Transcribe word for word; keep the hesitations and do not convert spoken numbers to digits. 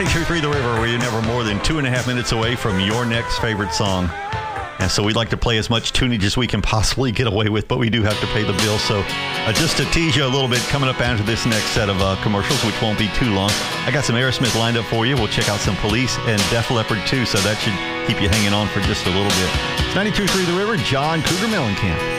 ninety-two point three The River, where you're never more than two and a half minutes away from your next favorite song. And so we'd like to play as much tunage as we can possibly get away with, but we do have to pay the bill. So uh, just to tease you a little bit, coming up after this next set of uh, commercials, which won't be too long, I got some Aerosmith lined up for you. We'll check out some Police and Def Leppard too, so that should keep you hanging on for just a little bit. It's ninety-two point three The River, John Cougar Mellencamp.